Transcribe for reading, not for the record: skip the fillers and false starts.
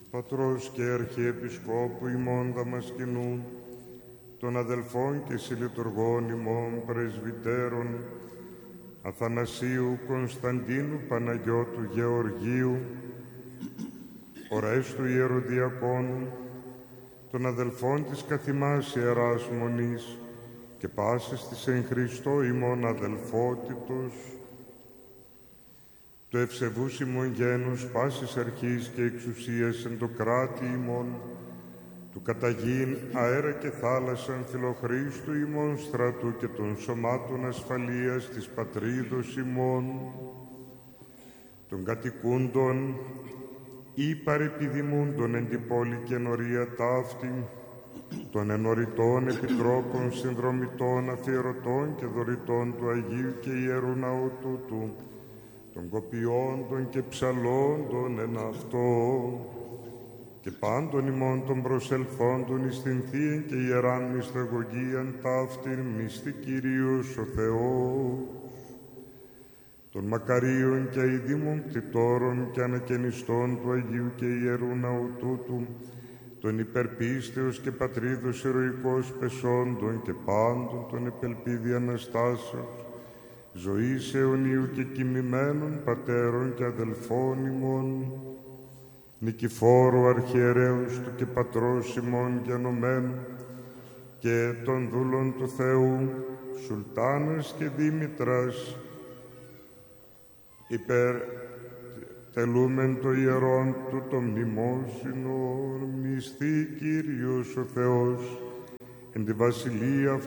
Πατρός και Αρχιεπισκόπου ημών Δαμασκηνού, των αδελφών και συλλειτουργών ημών πρεσβυτέρων, Αθανασίου, Κωνσταντίνου, Παναγιώτου, Γεωργίου, Ορέστου Ιεροδιακόνου, των αδελφών της καθημάς Ιεράς Μονής και πάσης της εν Χριστώ ημών αδελφότητος, το ευσεβούς ημών γένους πάσης αρχής και εξουσίας εν το κράτη ημών, του καταγήν αέρα και θάλασσαν φιλοχρήστου ημών στρατού και των σωμάτων ασφαλείας της πατρίδος ημών, των κατοικούντων ή παρεπιδημούντων εν την πόλη και ενορία ταύτη, των ενωρητών επιτρόπων, συνδρομητών, αφιερωτών και δωρητών του Αγίου και Ιερού Ναού τούτου, των κοπιόντων και ψαλόντων εν αυτό, και πάντων ημών των προσελθόντων εις την Θείαν και Ιεράν μυσταγωγίαν ταύτην μνήστη Κυρίος ο Θεός, των μακαρίων και αηδήμων κτητόρων και ανακαινιστών του Αγίου και Ιερού Ναού τούτου, των υπερπίστεως και πατρίδος ηρωικός πεσόντων και πάντων των επελπίδη Αναστάσεως, ζωής αιωνίου και κοιμημένων πατέρων και αδελφών ημών, Νικηφόρου αρχιερέους του και πατρός ημών γενομένου, και των δούλων του Θεού, Σουλτάνας και Δήμητρας, υπερτελούμεν το ιερόν του το μνημόσυνο, μνηστή Κύριος ο Θεός, εν τη βασιλεία